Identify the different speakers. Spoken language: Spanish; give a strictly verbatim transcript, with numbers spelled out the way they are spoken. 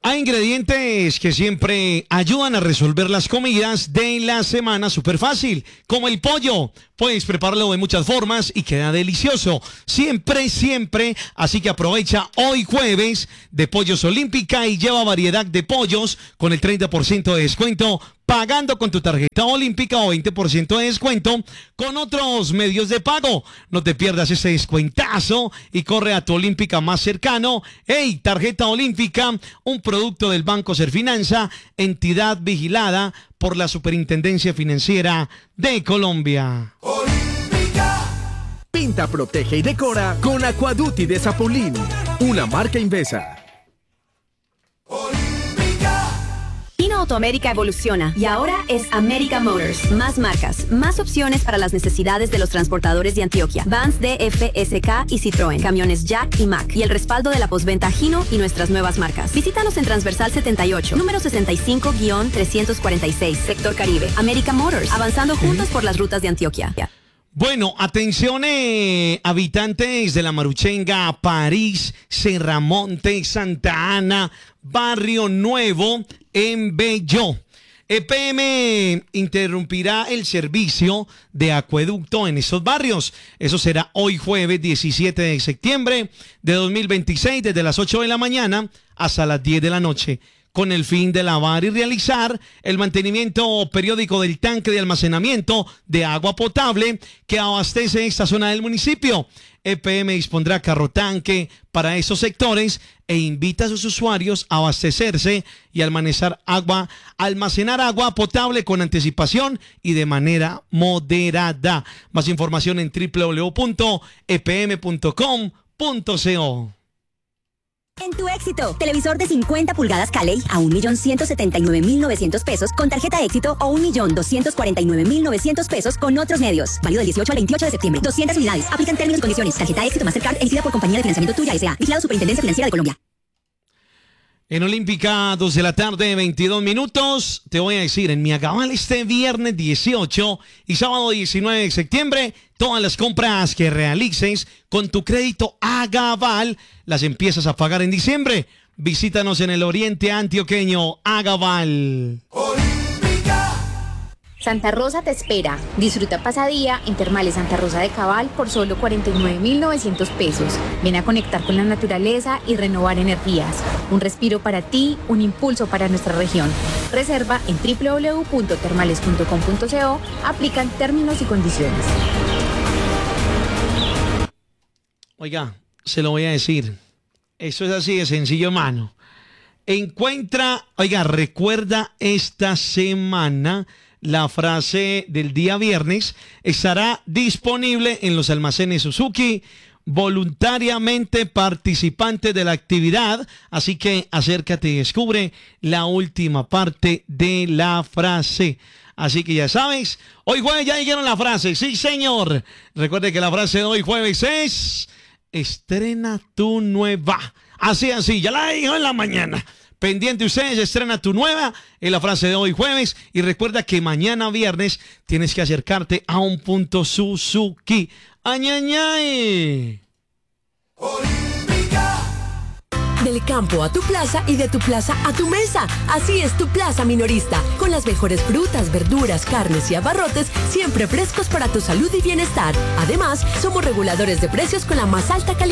Speaker 1: Hay ingredientes que siempre ayudan a resolver las comidas de la semana súper fácil, como el pollo. Puedes prepararlo de muchas formas y queda delicioso. Siempre, siempre. Así que aprovecha hoy jueves de Pollos Olímpica y lleva variedad de pollos con el treinta por ciento de descuento pagando con tu tarjeta olímpica o veinte por ciento de descuento con otros medios de pago. No te pierdas ese descuentazo y corre a tu olímpica más cercano. ¡Hey! Tarjeta olímpica, un producto del Banco Serfinanza, entidad vigilada por la Superintendencia Financiera de Colombia.
Speaker 2: Pinta, protege y decora con Aquaduty de Zapolín, una marca Invesa.
Speaker 3: Hino Autoamérica evoluciona y ahora es America Motors. Más marcas, más opciones para las necesidades de los transportadores de Antioquia. Vans D F S K y Citroën, camiones Jack y Mack y el respaldo de la postventa Hino y nuestras nuevas marcas. Visítanos en Transversal setenta y ocho, número sesenta y cinco guión trescientos cuarenta y seis, Sector Caribe. America Motors, avanzando juntos por las rutas de Antioquia.
Speaker 1: Bueno, atención eh, habitantes de La Maruchenga, París, Serramonte, Santa Ana, Barrio Nuevo, en Bello. E P M interrumpirá el servicio de acueducto en estos barrios. Eso será hoy jueves diecisiete de septiembre de dos mil veintiséis desde las ocho de la mañana hasta las diez de la noche, con el fin de lavar y realizar el mantenimiento periódico del tanque de almacenamiento de agua potable que abastece esta zona del municipio. E P M dispondrá carro tanque para esos sectores e invita a sus usuarios a abastecerse y almacenar agua, almacenar agua potable con anticipación y de manera moderada. Más información en doble u doble u doble u punto e p m punto com punto co.
Speaker 4: En tu éxito, televisor de cincuenta pulgadas Caley a un millón ciento setenta y nueve mil novecientos pesos con tarjeta éxito o un millón doscientos cuarenta y nueve mil novecientos pesos con otros medios. Válido del dieciocho al veintiocho de septiembre. doscientas unidades. Aplican términos y condiciones. Tarjeta éxito Mastercard emitida por Compañía de Financiamiento Tuya S A. Vigilado Superintendencia Financiera de Colombia.
Speaker 1: En Olímpica, dos de la tarde, veintidós minutos. Te voy a decir, en Miagabal este viernes dieciocho y sábado diecinueve de septiembre, todas las compras que realices con tu crédito Agaval las empiezas a pagar en diciembre. Visítanos en el Oriente Antioqueño. Agaval.
Speaker 5: Santa Rosa te espera. Disfruta pasadía en Termales Santa Rosa de Cabal por solo cuarenta y nueve mil novecientos pesos. Ven a conectar con la naturaleza y renovar energías. Un respiro para ti, un impulso para nuestra región. Reserva en doble u doble u doble u punto termales punto com punto co. Aplican términos y condiciones.
Speaker 1: Oiga, se lo voy a decir. Eso es así de sencillo, hermano. Encuentra, oiga, recuerda esta semana. La frase del día viernes estará disponible en los almacenes Suzuki, voluntariamente participante de la actividad, así que acércate y descubre la última parte de la frase. Así que ya sabes, hoy jueves ya dijeron la frase, sí señor. Recuerde que la frase de hoy jueves es, estrena tu nueva. Así, así, ya la dijo en la mañana. Pendiente ustedes, estrena tu nueva en la frase de hoy jueves y recuerda que mañana viernes tienes que acercarte a un punto Suzuki. ¡Añañay!
Speaker 6: Del campo a tu plaza y de tu plaza a tu mesa. Así es tu plaza minorista, con las mejores frutas, verduras, carnes y abarrotes, siempre frescos para tu salud y bienestar. Además, somos reguladores de precios con la más alta calidad.